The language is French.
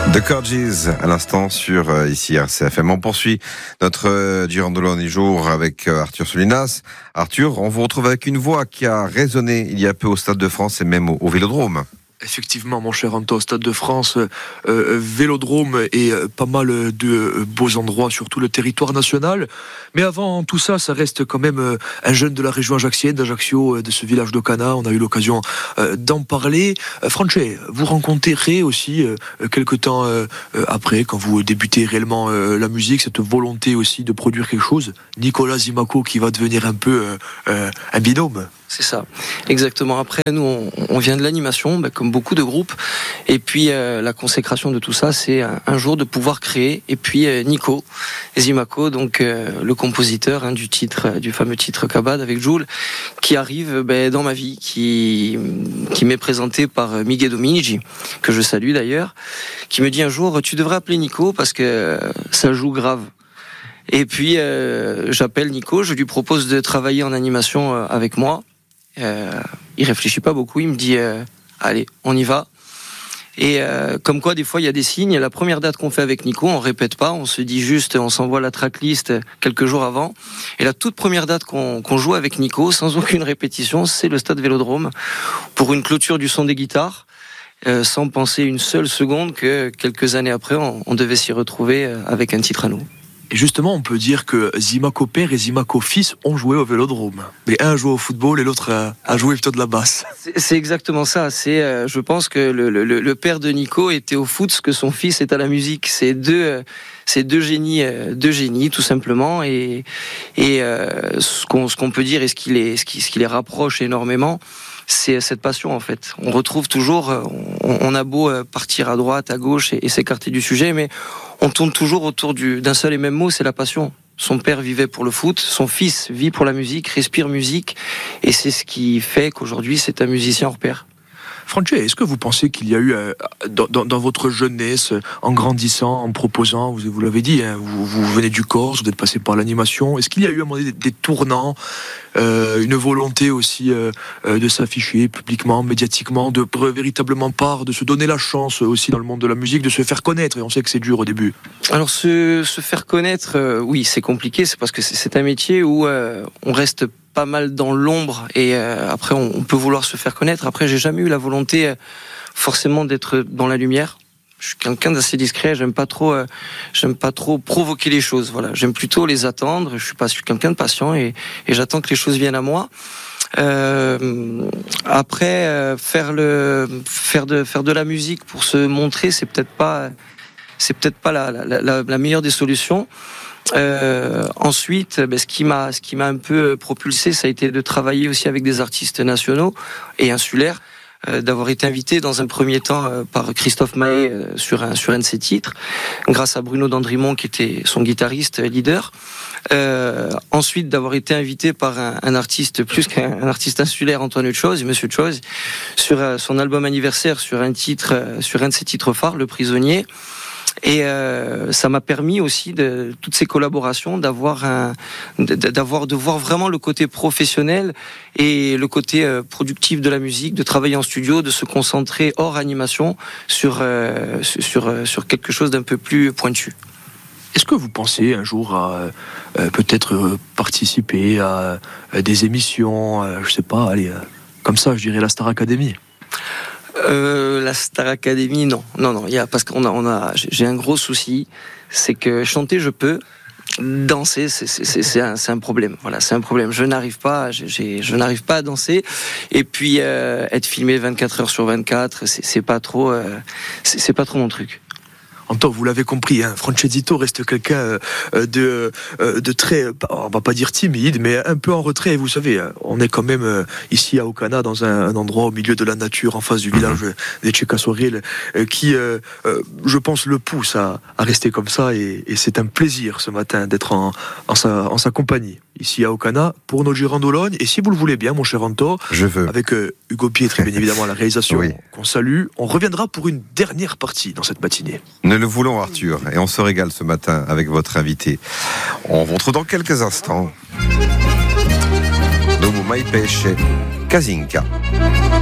The Corgis à l'instant sur ici RCFM. On poursuit notre Girandolo du jour avec Arthur Solinas. Arthur, on vous retrouve avec une voix qui a résonné il y a peu au Stade de France et même au Vélodrome. Effectivement, mon cher Anto, Stade de France, Vélodrome et pas mal de beaux endroits sur tout le territoire national. Mais avant tout ça, ça reste quand même un jeune de la région ajaxienne, d'Ajaccio, de ce village d'Ocana. On a eu l'occasion d'en parler. Franche, vous rencontrerez aussi quelque temps après, quand vous débutez réellement la musique, cette volonté aussi de produire quelque chose. Nicolas Zimaco qui va devenir un peu un binôme. C'est ça, exactement. Après, nous, on vient de l'animation, comme beaucoup de groupes. Et puis, la consécration de tout ça, c'est un jour de pouvoir créer. Et puis, Nico Zimaco, donc le compositeur du fameux titre Kabad avec Jules, qui arrive dans ma vie, qui m'est présenté par Miguel Dominici, que je salue d'ailleurs, qui me dit un jour, tu devrais appeler Nico parce que ça joue grave. Et puis, j'appelle Nico, je lui propose de travailler en animation avec moi. Il réfléchit pas beaucoup, il me dit allez, on y va. Et comme quoi des fois il y a des signes. La première date qu'on fait avec Nico, on répète pas, on se dit juste, on s'envoie la tracklist quelques jours avant. Et la toute première date qu'on joue avec Nico, sans aucune répétition, c'est le Stade Vélodrome pour une clôture du son des guitares, sans penser une seule seconde que quelques années après on devait s'y retrouver avec un titre à nous. Et justement, on peut dire que Zimaco père et Zimaco fils ont joué au Vélodrome. Mais un joue au football et l'autre a joué plutôt de la basse. C'est exactement ça. Je pense que le père de Nico était au foot ce que son fils est à la musique. C'est deux génies tout simplement. Et ce qu'on peut dire et ce qui les rapproche énormément, c'est cette passion en fait. On retrouve toujours, on a beau partir à droite, à gauche et s'écarter du sujet, mais on tourne toujours autour d'un seul et même mot, c'est la passion. Son père vivait pour le foot, son fils vit pour la musique, respire musique, et c'est ce qui fait qu'aujourd'hui c'est un musicien hors pair. Franche, est-ce que vous pensez qu'il y a eu, dans votre jeunesse, en grandissant, en proposant, vous l'avez dit, vous venez du Corse, vous êtes passé par l'animation, est-ce qu'il y a eu à un moment donné des tournants, une volonté aussi de s'afficher publiquement, médiatiquement, de véritablement part, de se donner la chance aussi dans le monde de la musique, de se faire connaître, et on sait que c'est dur au début. Alors se faire connaître, oui, c'est compliqué, c'est parce que c'est un métier où on reste pas mal dans l'ombre et après on peut vouloir se faire connaître. Après, j'ai jamais eu la volonté forcément d'être dans la lumière. Je suis quelqu'un d'assez discret, j'aime pas trop provoquer les choses. Voilà, j'aime plutôt les attendre. Je suis quelqu'un de patient et j'attends que les choses viennent à moi. Après, faire de la musique pour se montrer, c'est peut-être pas la meilleure des solutions. Ensuite, ce qui m'a un peu propulsé, ça a été de travailler aussi avec des artistes nationaux et insulaires, d'avoir été invité dans un premier temps par Christophe Mahé sur un de ses titres, grâce à Bruno Dandrimont qui était son guitariste leader. Ensuite, d'avoir été invité par un artiste plus qu'un artiste insulaire, Antoine Chose, Monsieur Chose, sur son album anniversaire, sur un de ses titres phares, Le Prisonnier. Et ça m'a permis aussi de toutes ces collaborations de voir vraiment le côté professionnel et le côté productif de la musique, de travailler en studio, de se concentrer hors animation sur quelque chose d'un peu plus pointu. Est-ce que vous pensez un jour à peut-être participer à des émissions, je sais pas, comme ça, je dirais la Star Academy? La Star Academy, non, parce j'ai un gros souci, c'est que chanter je peux, danser c'est un problème. Voilà, c'est un problème. Je n'arrive pas à danser. Et puis être filmé 24 heures sur 24, c'est pas trop mon truc. Anto, vous l'avez compris, Francesito reste quelqu'un de très, on va pas dire timide, mais un peu en retrait. Vous savez, on est quand même ici à Ocana, dans un endroit au milieu de la nature, en face du village des Tchekasoril, qui, je pense, le pousse à rester comme ça. Et c'est un plaisir ce matin d'être en sa compagnie, ici à Ocana, pour nos Girandologne. Et si vous le voulez bien, mon cher Anto, je veux. Avec Hugo Pietri, bien évidemment, à la réalisation, oui, qu'on salue, on reviendra pour une dernière partie dans cette matinée. Nous le voulons, Arthur, et on se régale ce matin avec votre invité. On vous retrouve dans quelques instants. Domo Mai Pesce Kazinka.